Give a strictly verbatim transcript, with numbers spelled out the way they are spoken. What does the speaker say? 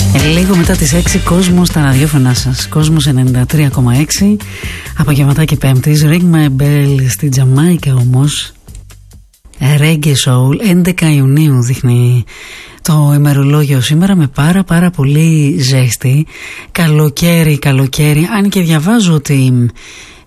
Λίγο μετά τις έξι, Κόσμος στα ραδιόφωνά σας. Κόσμος ενενήντα τρία κόμμα έξι. Απογευματάκι Πέμπτης. Ring my bell στη Τζαμάικα όμως. Reggae Soul. έντεκα Ιουνίου δείχνει το ημερολόγιο σήμερα, με πάρα πάρα πολύ ζέστη. Καλοκαίρι, καλοκαίρι. Αν και διαβάζω ότι